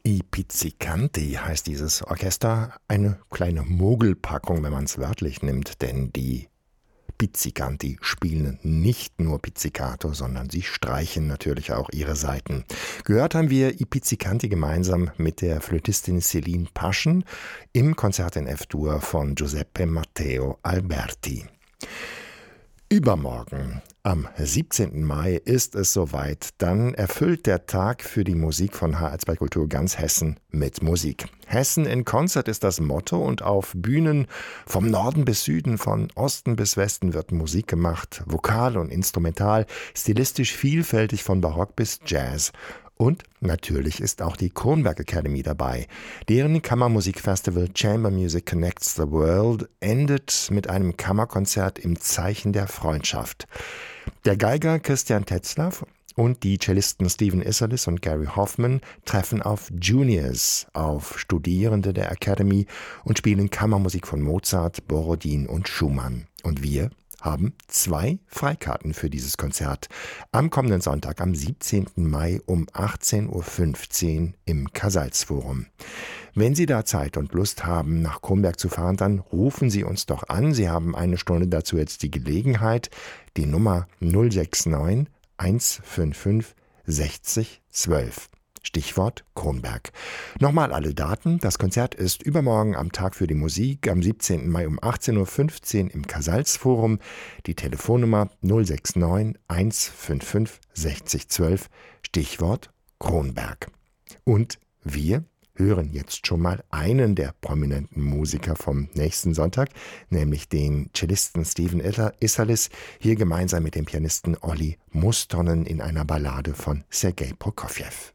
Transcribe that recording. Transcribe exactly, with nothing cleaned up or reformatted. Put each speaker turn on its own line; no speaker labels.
I Pizzicanti heißt dieses Orchester, eine kleine Mogelpackung, wenn man es wörtlich nimmt, denn die Pizzicanti spielen nicht nur Pizzicato, sondern sie streichen natürlich auch ihre Saiten. Gehört haben wir I Pizzicanti gemeinsam mit der Flötistin Céline Paschen im Konzert in F-Dur von Giuseppe Matteo Alberti. Übermorgen, am siebzehnten Mai, ist es soweit. Dann erfüllt der Tag für die Musik von H R zwei Kultur ganz Hessen mit Musik. Hessen in Konzert ist das Motto und auf Bühnen vom Norden bis Süden, von Osten bis Westen wird Musik gemacht, vokal und instrumental, stilistisch vielfältig von Barock bis Jazz. Und natürlich ist auch die Kronberg Academy dabei. Deren Kammermusikfestival Chamber Music Connects the World endet mit einem Kammerkonzert im Zeichen der Freundschaft. Der Geiger Christian Tetzlaff und die Cellisten Stephen Isserlis und Gary Hoffman treffen auf Juniors, auf Studierende der Academy und spielen Kammermusik von Mozart, Borodin und Schumann. Und wir haben zwei Freikarten für dieses Konzert. Am kommenden Sonntag, am siebzehnten Mai um achtzehn Uhr fünfzehn im Casals-Forum. Wenn Sie da Zeit und Lust haben, nach Kronberg zu fahren, dann rufen Sie uns doch an. Sie haben eine Stunde dazu jetzt die Gelegenheit. Die Nummer null sechs neun eins fünf fünf sechzig zwölf. Stichwort Kronberg. Nochmal alle Daten. Das Konzert ist übermorgen am Tag für die Musik, am siebzehnten Mai um achtzehn Uhr fünfzehn im Casals-Forum. Die Telefonnummer null sechs neun eins fünf fünf sechzig zwölf. Stichwort Kronberg. Und wir hören jetzt schon mal einen der prominenten Musiker vom nächsten Sonntag, nämlich den Cellisten Stephen Isserlis, hier gemeinsam mit dem Pianisten Olli Mustonen in einer Ballade von Sergei Prokofjew.